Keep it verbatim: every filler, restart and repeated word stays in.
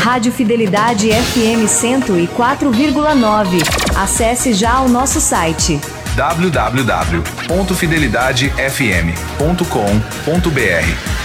Rádio Fidelidade F M cento e quatro vírgula nove. Acesse já o nosso site w w w ponto fidelidade f m ponto com ponto b r.